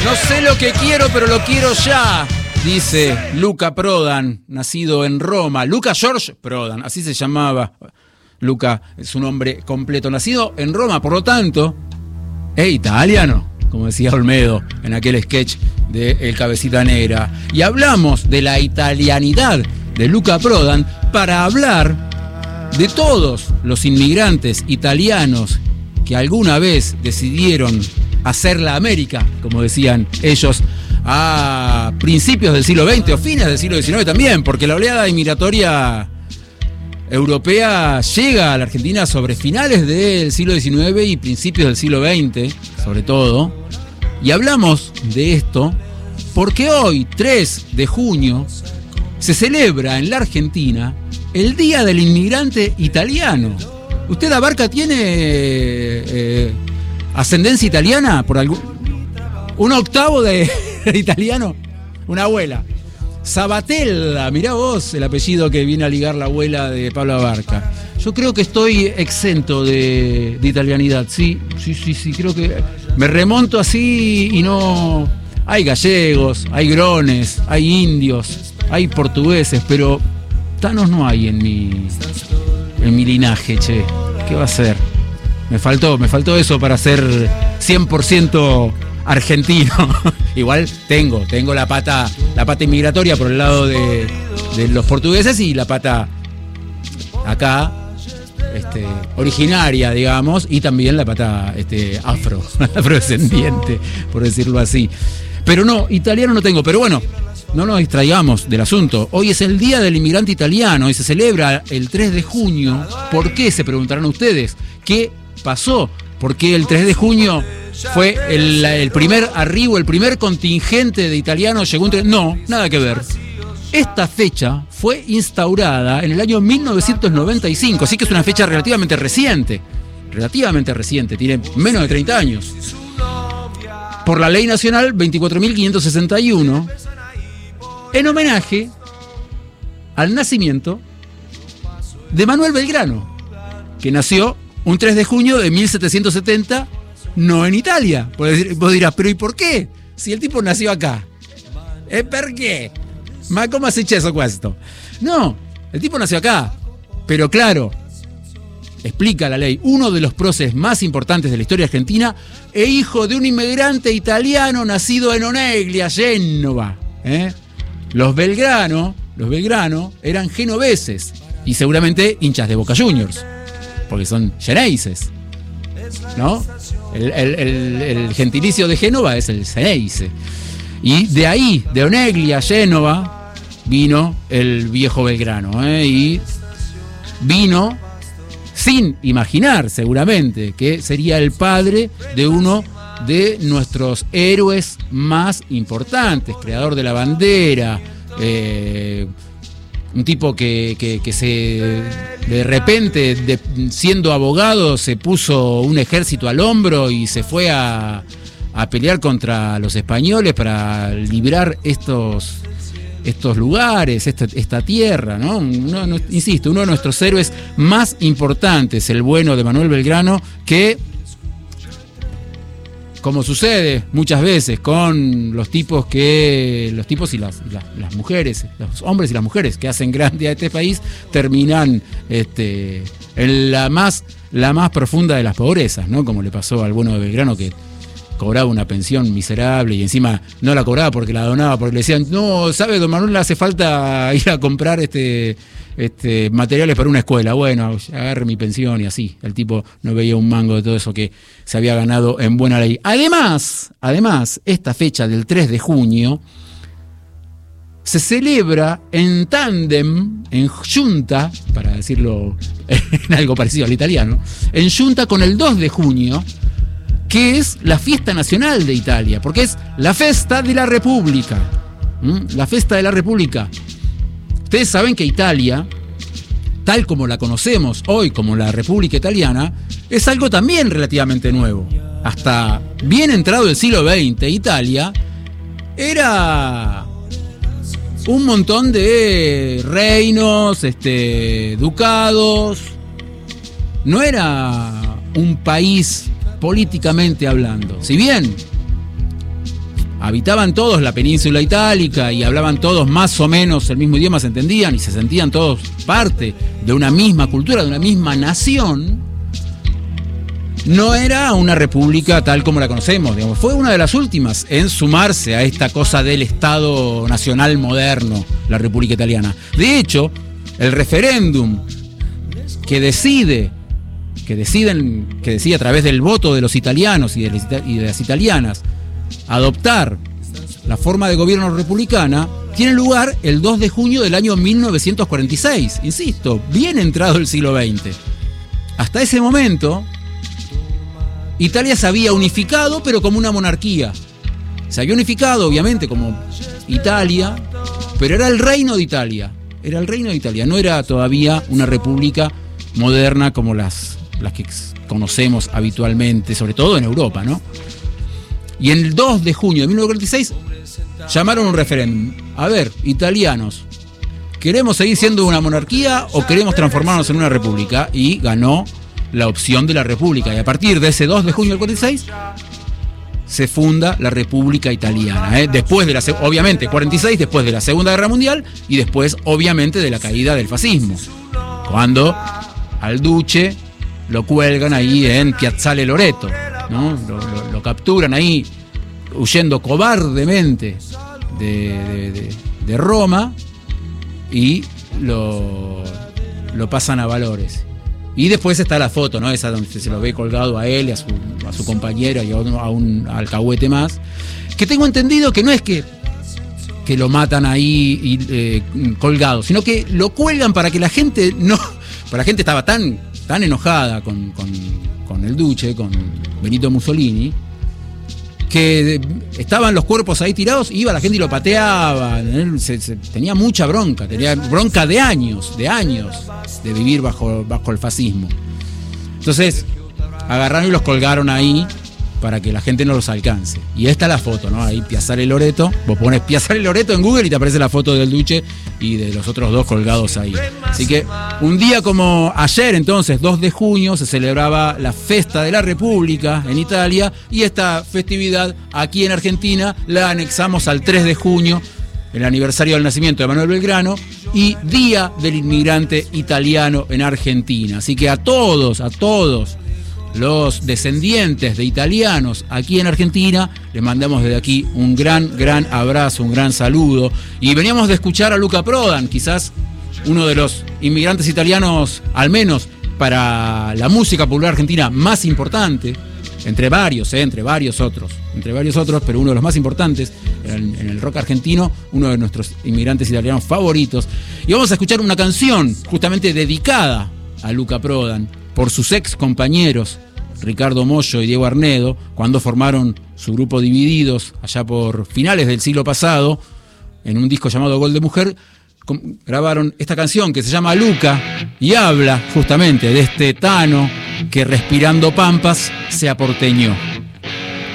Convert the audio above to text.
No sé lo que quiero, pero lo quiero ya, dice Luca Prodan, nacido en Roma. Luca George Prodan, así se llamaba. Luca es su nombre completo, nacido en Roma, por lo tanto, es italiano, como decía Olmedo en aquel sketch de El Cabecita Negra. Y hablamos de la italianidad de Luca Prodan para hablar de todos los inmigrantes italianos que alguna vez decidieron hacer la América, como decían ellos, a principios del siglo XX o fines del siglo XIX también, porque la oleada inmigratoria europea llega a la Argentina sobre finales del siglo XIX y principios del siglo XX, sobre todo. Y hablamos de esto porque hoy, 3 de junio, se celebra en la Argentina el Día del Inmigrante Italiano. ¿Usted, Abarca, tiene ascendencia italiana por algún? ¿Un octavo de italiano? Una abuela. Sabatella, mirá vos el apellido que viene a ligar la abuela de Pablo Abarca. Yo creo que estoy exento de italianidad, sí, creo que me remonto así y no... Hay gallegos, hay grones, hay indios, hay portugueses, pero tanos no hay en mi linaje, che. ¿Qué va a ser? Me faltó eso para ser 100% argentino. Igual tengo la pata inmigratoria por el lado de los portugueses y la pata acá originaria, digamos, y también la pata afrodescendiente, por decirlo así. Pero no, italiano no tengo. Pero bueno, no nos distraigamos del asunto. Hoy es el Día del Inmigrante Italiano y se celebra el 3 de junio. ¿Por qué? Se preguntarán ustedes. ¿Qué pasó? ¿Por qué el 3 de junio fue el primer arribo, el primer contingente de italianos llegó No, nada que ver. Esta fecha fue instaurada en el año 1995, así que es una fecha relativamente reciente, tiene menos de 30 años. Por la Ley Nacional 24.561, en homenaje al nacimiento de Manuel Belgrano, que nació un 3 de junio de 1770, no en Italia. Vos dirás, ¿pero y por qué? Si el tipo nació acá. ¿Por qué? ¿Ma come si c'è questo? No, el tipo nació acá. Pero claro, explica la ley, uno de los próceres más importantes de la historia argentina es hijo de un inmigrante italiano nacido en Oneglia, Génova. Los Belgrano eran genoveses y seguramente hinchas de Boca Juniors, porque son geneises, ¿no? El gentilicio de Génova es el Xeneize. Y de ahí, de Oneglia, Génova, vino el viejo Belgrano, y vino sin imaginar seguramente que sería el padre de uno de nuestros héroes más importantes, creador de la bandera, un tipo que se de repente, siendo abogado, se puso un ejército al hombro y se fue a pelear contra los españoles para librar estos lugares, esta tierra, ¿no? Insisto, uno de nuestros héroes más importantes, el bueno de Manuel Belgrano, que, como sucede muchas veces con los tipos y las mujeres, los hombres y las mujeres que hacen grande a este país, terminan en la más profunda de las pobrezas, ¿no? Como le pasó al bueno de Belgrano, que cobraba una pensión miserable y encima no la cobraba porque la donaba, porque le decían, no, ¿sabe, don Manuel, le hace falta ir a comprar materiales para una escuela? Bueno, agarre mi pensión y así. El tipo no veía un mango de todo eso que se había ganado en buena ley. Además, esta fecha del 3 de junio se celebra en tándem, en junta, para decirlo en algo parecido al italiano, en junta con el 2 de junio, que es la fiesta nacional de Italia, porque es la Festa de la República. La Festa de la República. Ustedes saben que Italia, tal como la conocemos hoy como la República Italiana, es algo también relativamente nuevo. Hasta bien entrado el siglo XX, Italia era un montón de reinos, ducados. No era un país políticamente hablando. Si bien habitaban todos la península itálica y hablaban todos más o menos el mismo idioma, se entendían y se sentían todos parte de una misma cultura, de una misma nación, no era una república tal como la conocemos, digamos. Fue una de las últimas en sumarse a esta cosa del Estado nacional moderno, la República Italiana. De hecho, el referéndum que decide a través del voto de los italianos y de las italianas adoptar la forma de gobierno republicana, tiene lugar el 2 de junio del año 1946. Insisto, bien entrado el siglo XX. Hasta ese momento, Italia se había unificado, pero como una monarquía. Se había unificado, obviamente, como Italia, pero era el reino de Italia. Era el reino de Italia, no era todavía una república moderna como las que conocemos habitualmente, sobre todo en Europa, ¿no? Y el 2 de junio de 1946 llamaron un referéndum. A ver, italianos, ¿queremos seguir siendo una monarquía o queremos transformarnos en una república? Y ganó la opción de la república. Y a partir de ese 2 de junio del 46 se funda la República Italiana. Después de obviamente, 46, después de la Segunda Guerra Mundial y después, obviamente, de la caída del fascismo. Cuando al duce lo cuelgan ahí en Piazzale Loreto, ¿no? Lo capturan ahí huyendo cobardemente de Roma y lo pasan a Valores. Y después está la foto, ¿no? Esa donde se lo ve colgado a él, a su compañera y a un alcahuete más. Que tengo entendido que no es que lo matan ahí colgado, sino que lo cuelgan para que la gente no... Pues la gente estaba tan enojada con el duce, con Benito Mussolini, que estaban los cuerpos ahí tirados, iba la gente y lo pateaba. Tenía mucha bronca, tenía bronca de años de vivir bajo el fascismo. Entonces agarraron y los colgaron ahí para que la gente no los alcance. Y esta es la foto, ¿no? Ahí Piazzale Loreto, vos pones Piazzale Loreto en Google y te aparece la foto del duce y de los otros dos colgados ahí. Así que un día como ayer, entonces, 2 de junio, se celebraba la Festa de la República en Italia, y esta festividad aquí en Argentina la anexamos al 3 de junio, el aniversario del nacimiento de Manuel Belgrano y Día del Inmigrante Italiano en Argentina. Así que a todos los descendientes de italianos aquí en Argentina, les mandamos desde aquí un gran abrazo, un gran saludo. Y veníamos de escuchar a Luca Prodan, quizás uno de los inmigrantes italianos, al menos para la música popular argentina, más importante, entre varios otros, pero uno de los más importantes en el rock argentino, uno de nuestros inmigrantes italianos favoritos. Y vamos a escuchar una canción justamente dedicada a Luca Prodan por sus ex compañeros Ricardo Mollo y Diego Arnedo, cuando formaron su grupo Divididos allá por finales del siglo pasado, en un disco llamado Gol de Mujer, grabaron esta canción que se llama Luca y habla justamente de este Tano que respirando pampas se aporteñó.